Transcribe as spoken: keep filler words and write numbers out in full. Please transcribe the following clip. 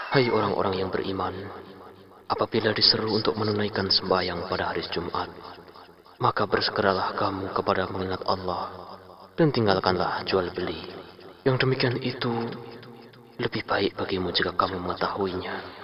Hai orang-orang yang beriman, apabila diseru untuk menunaikan sembahyang pada hari Jumat, maka bersegeralah kamu kepada mengingat Allah dan tinggalkanlah jual beli. Yang demikian itu lebih baik bagimu jika kamu mengetahuinya.